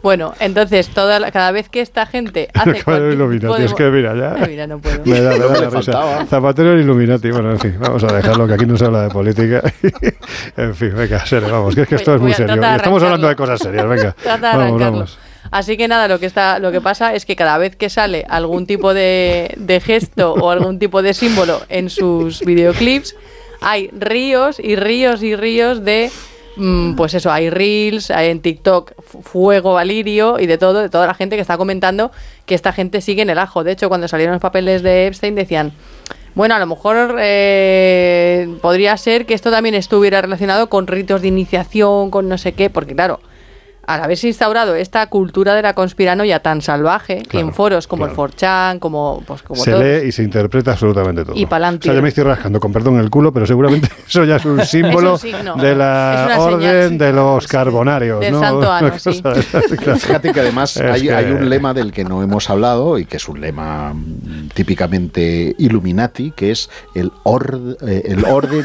Bueno, entonces cada vez que esta gente hace Illuminati, es que mira, ya. Mira, no puedo. Me da la risa. Zapatero y Illuminati. Bueno, en fin, vamos a dejarlo, que aquí no se habla de política. En fin, venga, serio, vamos, que es que esto es muy serio. Y estamos hablando de cosas serias, venga. Vamos. Así que nada, lo que pasa es que cada vez que sale algún tipo de gesto o algún tipo de símbolo en sus videoclips, hay ríos y ríos y ríos de... pues eso, hay reels, hay en TikTok fuego valirio y de toda la gente que está comentando que esta gente sigue en el ajo. De hecho, cuando salieron los papeles de Epstein decían, bueno, a lo mejor podría ser que esto también estuviera relacionado con ritos de iniciación, con no sé qué, porque claro, al haberse instaurado esta cultura de la conspiranoia tan salvaje, en foros como el 4chan, como se todos, lee y se interpreta absolutamente todo. Y pa'lante. O sea, yo me estoy rascando, con perdón, el culo, pero seguramente eso ya es un símbolo de la orden de los carbonarios. Del ¿no? santo ano, sí. Fíjate que además hay un lema del que no hemos hablado y que es un lema típicamente Illuminati, que es el orden... El orto.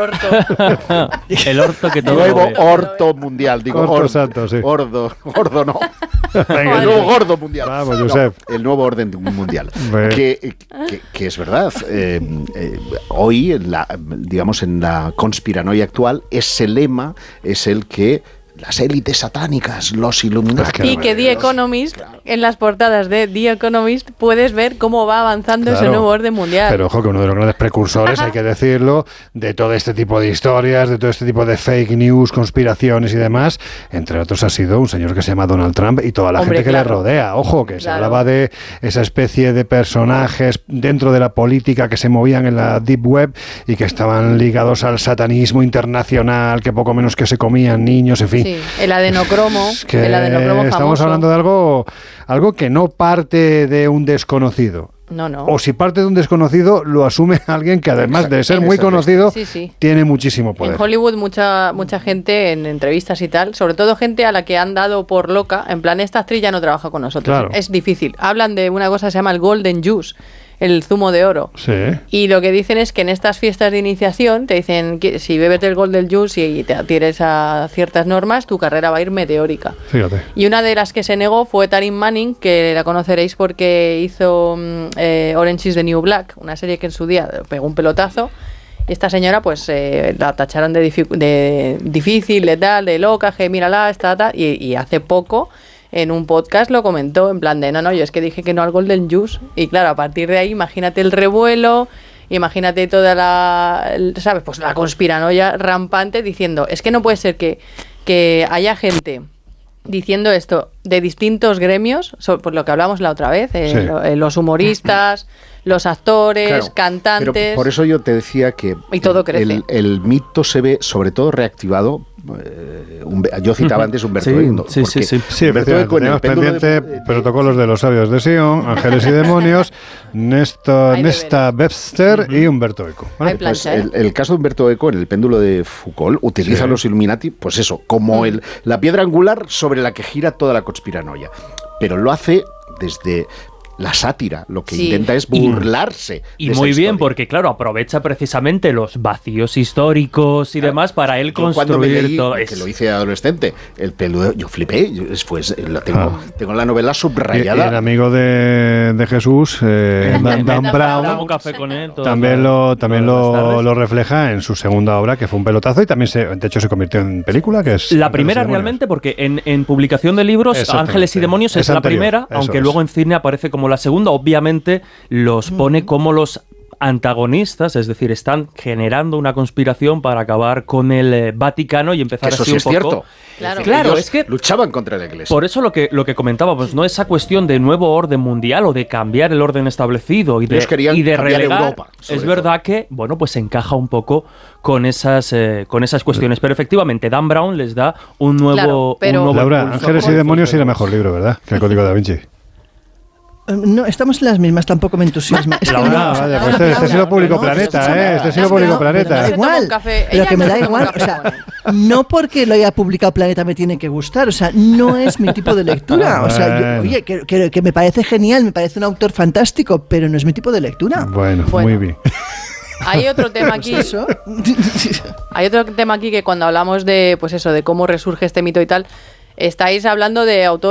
El orto que todo nuevo orto mundial. Digo, orto santo, sí. Gordo no. Venga, el nuevo gordo mundial. Vamos, Josep. No, el nuevo orden mundial. Que es verdad. Hoy, en la conspiranoia actual, ese lema es el que las élites satánicas, los Illuminati. Y que The Economist, en las portadas de The Economist, puedes ver cómo va avanzando ese nuevo orden mundial. Pero ojo, que uno de los grandes precursores, hay que decirlo, de todo este tipo de historias, de todo este tipo de fake news, conspiraciones y demás, entre otros ha sido un señor que se llama Donald Trump y toda la gente que le rodea. Ojo, que se hablaba de esa especie de personajes dentro de la política que se movían en la Deep Web y que estaban ligados al satanismo internacional, que poco menos que se comían niños, en fin. Sí, el adenocromo, famoso. Estamos hablando de algo que no parte de un desconocido. No. O si parte de un desconocido, lo asume alguien que además de ser muy conocido, tiene muchísimo poder. En Hollywood mucha gente en entrevistas y tal, sobre todo gente a la que han dado por loca, en plan, esta actriz ya no trabaja con nosotros. Claro. Es difícil. Hablan de una cosa que se llama el golden juice, el zumo de oro. Sí. Y lo que dicen es que en estas fiestas de iniciación te dicen que si bebes del golden juice y te adhieres a ciertas normas, tu carrera va a ir meteórica. Fíjate. Y una de las que se negó fue Taryn Manning, que la conoceréis porque hizo Orange is the New Black, una serie que en su día pegó un pelotazo. Esta señora pues la tacharon de difícil, de tal, de loca, que mírala, y hace poco en un podcast lo comentó en plan de no, yo es que dije que no al Golden Juice. Y claro, a partir de ahí imagínate el revuelo, imagínate toda ¿sabes? Pues la conspiranoia rampante diciendo, es que no puede ser que haya gente diciendo esto de distintos gremios, por lo que hablamos la otra vez, los humoristas, los actores, cantantes... Pero por eso yo te decía que y todo crece. El mito se ve sobre todo reactivado. Yo citaba antes Humberto Eco. Sí, Humberto Eco en el pendiente protocolos de los sabios de Sion, Ángeles y Demonios, Nesta Webster y Humberto Eco. ¿Vale? Pues el caso de Humberto Eco en el péndulo de Foucault utiliza los Illuminati, pues eso, como la piedra angular sobre la que gira toda la conspiranoia. Pero lo hace desde la sátira, lo que intenta es burlarse. Y muy bien, porque claro, aprovecha precisamente los vacíos históricos y demás para él construir cuando me leí, todo. Que lo hice adolescente, el peludo, yo flipé, después tengo la novela subrayada. Y el amigo de Jesús, Dan Brown, un café con él, también lo refleja en su segunda obra, que fue un pelotazo, y también de hecho se convirtió en película, que es la primera realmente, porque en publicación de libros Ángeles y Demonios es la primera, aunque luego en cine aparece como la segunda. Obviamente los pone como los antagonistas, es decir, están generando una conspiración para acabar con el Vaticano y empezar eso así sí un es poco. Cierto. Claro, es que luchaban contra la Iglesia. Por eso lo que comentábamos, no esa cuestión de nuevo orden mundial o de cambiar el orden establecido y de relegar Europa. Es verdad que, bueno, pues encaja un poco con esas cuestiones, pero efectivamente Dan Brown les da un nuevo Laura, Ángeles y Demonios era mejor libro, ¿verdad? Que el Código da Vinci. No, estamos en las mismas, tampoco me entusiasma. Es que vaya, pues este sí lo publicó Planeta, este sí lo publicó Planeta. Da igual, pero que me da igual, o sea, no porque lo haya publicado Planeta me tiene que gustar, o sea, no es mi tipo de lectura, o sea, que me parece genial, me parece un autor fantástico, pero no es mi tipo de lectura. Bueno. Muy bien. Hay otro tema aquí. Hay otro tema aquí que cuando hablamos de, pues eso, de cómo resurge este mito y tal, estáis hablando de autores